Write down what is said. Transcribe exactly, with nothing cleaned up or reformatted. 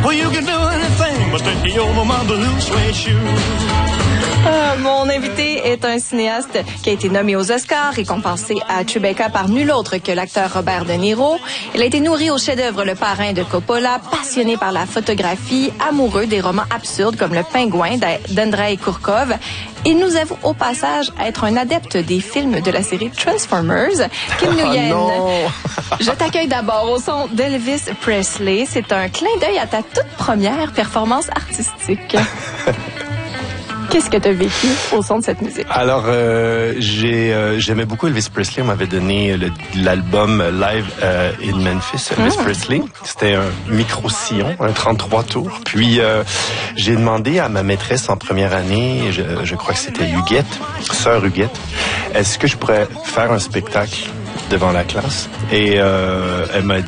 Well, you can do anything but take over my blue suede shoes. Euh, mon invité est un cinéaste qui a été nommé aux Oscars, récompensé à Tribeca par nul autre que l'acteur Robert De Niro. Il a été nourri au chef-d'œuvre Le Parrain de Coppola, passionné par la photographie, amoureux des romans absurdes comme Le Pingouin d'Andrei Kourkov. Il nous avoue au passage être un adepte des films de la série Transformers. Kim Nguyen, oh je t'accueille d'abord au son d'Elvis Presley. C'est un clin d'œil à ta toute première performance artistique. Qu'est-ce que tu as vécu au son de cette musique? Alors, euh, j'ai, euh, j'aimais beaucoup Elvis Presley. On m'avait donné le, l'album Live euh, in Memphis, Elvis mmh. Presley. C'était un micro-sillon, un trente-trois tours. Puis, euh, j'ai demandé à ma maîtresse en première année, je, je crois que c'était Huguette, sœur Huguette, est-ce que je pourrais faire un spectacle devant la classe? Et euh, elle m'a